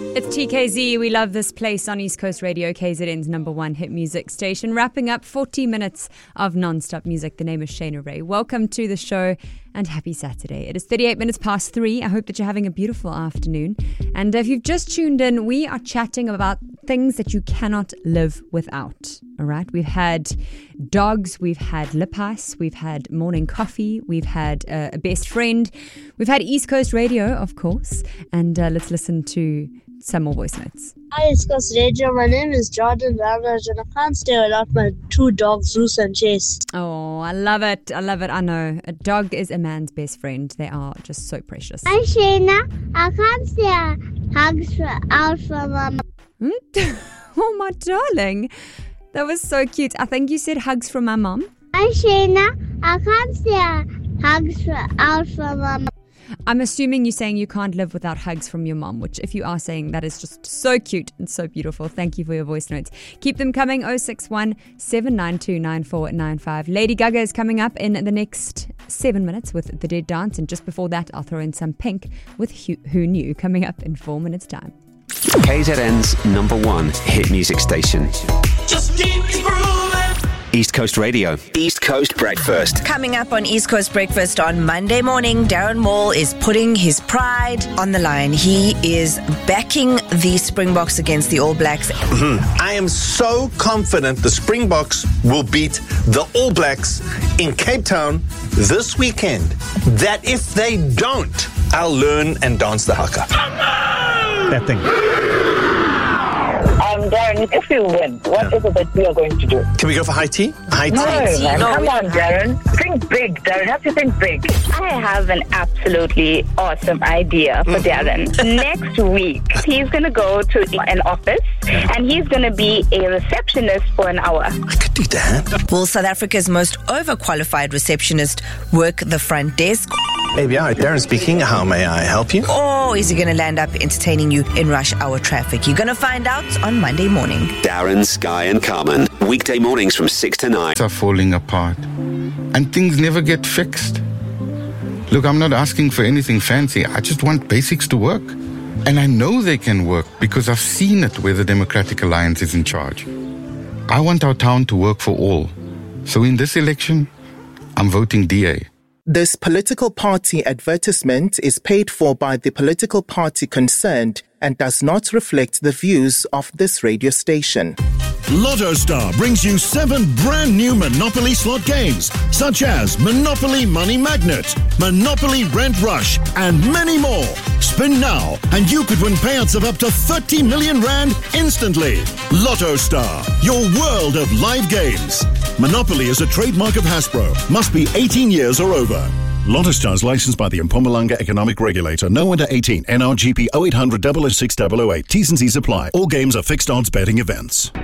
It's TKZ. We love this place on East Coast Radio, KZN's #1 hit music station. Wrapping up 40 minutes of non-stop music. The name is Shayna Ray. Welcome to the show and happy Saturday. It is 38 minutes past 3. I hope that you're having a beautiful afternoon. And if you've just tuned in, we are chatting about things that you cannot live without. All right. We've had dogs. We've had lip ice. We've had morning coffee. We've had a best friend. We've had East Coast Radio, of course. And let's listen to some more voice notes. Hi, East Coast Radio. My name is Jordan Ravage, and I can't stay without my two dogs, Zeus and Chase. Oh, I love it. I love it. I know. A dog is a man's best friend. They are just so precious. Hi, Shayna. I can't stay hugs out from Mama. Oh, my darling. That was so cute. I think you said hugs from my mom. Hi, Shayna. I can't stay hugs out from Mama. I'm assuming you're saying you can't live without hugs from your mom, which if you are saying that is just so cute and so beautiful. Thank you for your voice notes. Keep them coming. 061 792 9495. Lady Gaga is coming up in the next 7 minutes with The Dead Dance. And just before that, I'll throw in some Pink with Who Knew coming up in 4 minutes' time. KZN's #1 hit music station. Just keep it grooving. East Coast Radio. East Coast Breakfast. Coming up on East Coast Breakfast on Monday morning, Darren Moore is putting his pride on the line. He is backing the Springboks against the All Blacks. I am so confident the Springboks will beat the All Blacks in Cape Town this weekend that if they don't, I'll learn and dance the haka. That thing. Darren, if you win, what is it that we are going to do? Can we go for high tea? High tea? No, man. Come on, Darren. Think big, Darren. Have to think big. I have an absolutely awesome idea for Darren. Next week, he's going to go to an office and he's going to be a receptionist for an hour. I could do that. Will South Africa's most overqualified receptionist work the front desk? ABI, Darren speaking. How may I help you? Or is he going to land up entertaining you in rush hour traffic? You're going to find out on Monday morning. Darren, Sky and Carmen. Weekday mornings from 6 to 9. Are falling apart and things never get fixed. Look, I'm not asking for anything fancy. I just want basics to work. And I know they can work because I've seen it where the Democratic Alliance is in charge. I want our town to work for all. So in this election, I'm voting DA. This political party advertisement is paid for by the political party concerned and does not reflect the views of this radio station. Lotto Star brings you 7 brand new Monopoly slot games, such as Monopoly Money Magnet, Monopoly Rent Rush, and many more. Spin now, and you could win payouts of up to 30 million rand instantly. Lotto Star, your world of live games. Monopoly is a trademark of Hasbro. Must be 18 years or over. Lotto Star is licensed by the Mpumalanga Economic Regulator. No under 18. NRGP 0800 006 008. T's and C's apply. All games are fixed odds betting events.